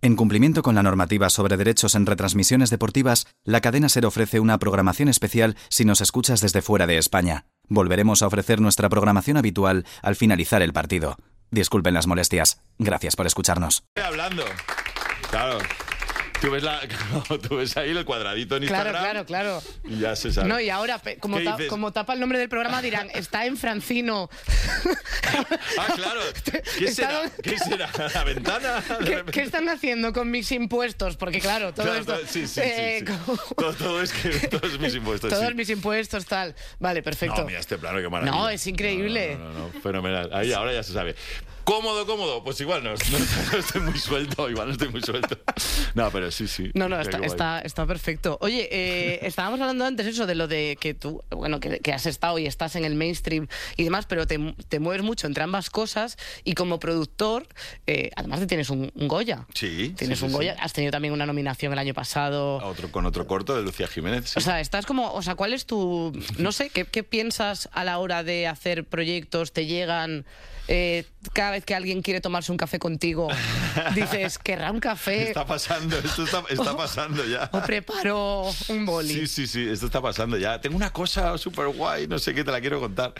En cumplimiento con la normativa sobre derechos en retransmisiones deportivas, la cadena SER ofrece una programación especial si nos escuchas desde fuera de España. Volveremos a ofrecer nuestra programación habitual al finalizar el partido. Disculpen las molestias. Gracias por escucharnos. Hablando. Claro. Tú ves ahí el cuadradito en Instagram. Claro. Y ya se sabe. No, y ahora, como tapa el nombre del programa, dirán, está en Francino. Claro. ¿Qué será? ¿La ventana? ¿Qué están haciendo con mis impuestos? Porque claro, todo esto... Sí. Todo es mis impuestos. Todos mis impuestos, tal. Vale, perfecto. No, mira este plano, qué maravilla. No, es increíble. No, fenomenal. Ahí, ahora ya se sabe. ¿Cómodo? Pues igual no estoy muy suelto. No, pero sí. No, está perfecto. Oye, estábamos hablando antes eso de lo de que tú, bueno, que has estado y estás en el mainstream y demás, pero te mueves mucho entre ambas cosas y como productor, además tienes un Goya. Sí. Tienes un Goya. Has tenido también una nominación el año pasado. Con otro corto de Lucía Jiménez. Sí. O sea, estás como, ¿cuál es tu, no sé, qué piensas a la hora de hacer proyectos? ¿Te llegan cada vez que alguien quiere tomarse un café contigo? Dices, ¿querrá un café? Está pasando, esto está pasando ya. O preparo un boli. Sí, esto está pasando ya. Tengo una cosa súper guay, no sé qué, te la quiero contar.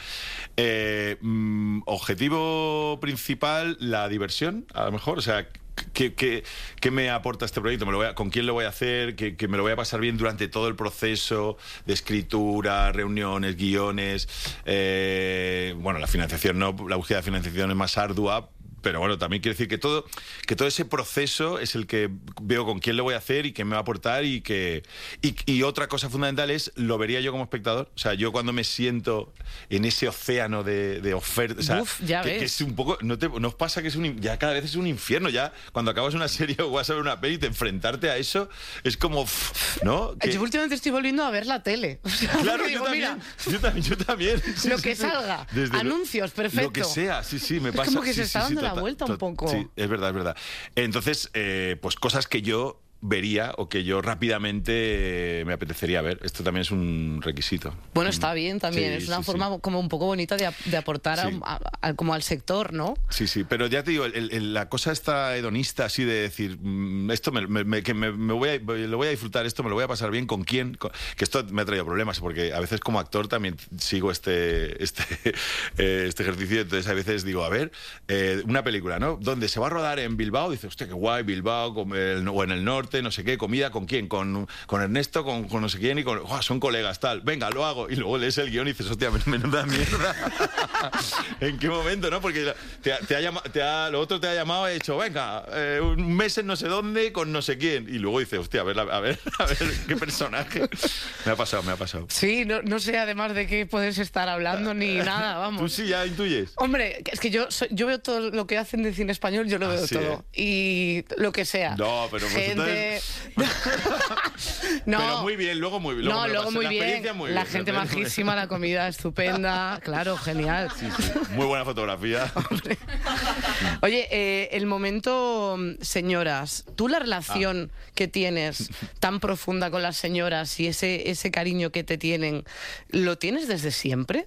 Objetivo principal, la diversión, a lo mejor, o sea... ¿Qué me aporta este proyecto? ¿Con quién lo voy a hacer? ¿Que me lo voy a pasar bien durante todo el proceso de escritura, reuniones, guiones? La financiación no, la búsqueda de financiación es más ardua, pero bueno, también quiere decir que todo ese proceso es el que veo con quién lo voy a hacer y qué me va a aportar y otra cosa fundamental es, lo vería yo como espectador. O sea, yo cuando me siento en ese océano de ofertas, o sea, que es un poco, ¿no os pasa que ya cada vez es un infierno? Ya cuando acabas una serie o vas a ver una peli, enfrentarte a eso es como, ¿no? Yo últimamente estoy volviendo a ver la tele. O sea, claro, digo, yo también. Sí, lo que salga, anuncios, perfecto. Lo que sea, sí, me pasa. Es como que se está dando la vuelta un poco. Sí, es verdad. Entonces, pues cosas que yo vería o que yo rápidamente me apetecería ver. Esto también es un requisito. Bueno, está bien también. Es una forma como un poco bonita de aportar como al sector, ¿no? Sí, pero ya te digo, la cosa esta hedonista así de decir, esto lo voy a disfrutar, esto me lo voy a pasar bien, ¿con quién? Que esto me ha traído problemas, porque a veces como actor también sigo este ejercicio, entonces a veces digo, a ver, una película, ¿no? ¿Dónde se va a rodar? En Bilbao, dice, hostia, qué guay, Bilbao, o en el norte, no sé qué, comida, ¿con quién? Con Ernesto, con no sé quién, y son colegas, tal, venga, lo hago, y luego lees el guión y dices, hostia, menuda mierda. ¿En qué momento, no? Porque lo otro te ha llamado y ha dicho, venga, un mes en no sé dónde, con no sé quién, y luego dices, hostia, a ver, qué personaje. Me ha pasado. Sí, no sé además de qué puedes estar hablando ni nada, vamos. ¿Tú sí ya intuyes? Hombre, es que yo veo todo lo que hacen de cine español, yo lo veo todo. Y lo que sea. No, pero gente... No. Pero muy bien, luego muy bien. Luego muy bien. La gente majísima, la comida estupenda, claro, genial. Sí. Muy buena fotografía. Oye, el momento señoras, tú la relación que tienes tan profunda con las señoras y ese cariño que te tienen, ¿lo tienes desde siempre?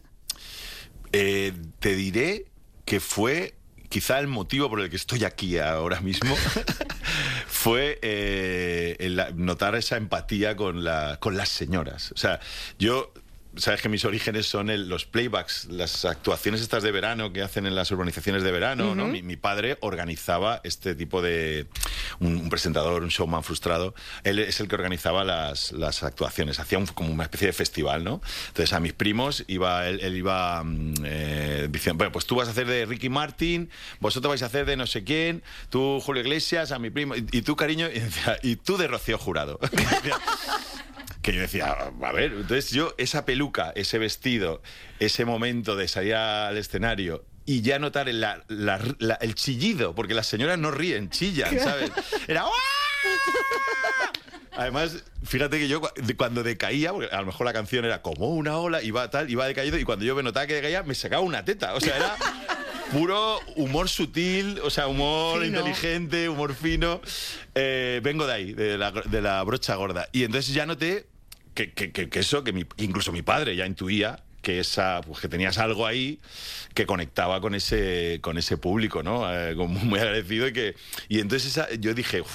Te diré que fue quizá el motivo por el que estoy aquí ahora mismo. Fue notar esa empatía con las señoras. O sea, sabes que mis orígenes son los playbacks, las actuaciones estas de verano que hacen en las urbanizaciones de verano, ¿no? Mi padre organizaba este tipo de... Un presentador, un showman frustrado. Él es el que organizaba las actuaciones. Hacía como una especie de festival, ¿no? Entonces a mis primos él iba diciendo, bueno, pues tú vas a hacer de Ricky Martin, vosotros vais a hacer de no sé quién, tú Julio Iglesias, a mi primo, y tú, cariño, y tú de Rocío Jurado. Que yo decía, a ver, entonces yo, esa peluca, ese vestido, ese momento de salir al escenario y ya notar el chillido, porque las señoras no ríen, chillan, ¿sabes? Era... Además, fíjate que yo cuando decaía, porque a lo mejor la canción era como una ola, iba decaído, y cuando yo me notaba que decaía, me sacaba una teta. O sea, era puro humor sutil, o sea, humor fino, inteligente, humor fino. Vengo de ahí, de la brocha gorda. Y entonces ya noté que eso, incluso mi padre ya intuía que que tenías algo ahí que conectaba con ese público, ¿no? Muy agradecido y entonces yo dije,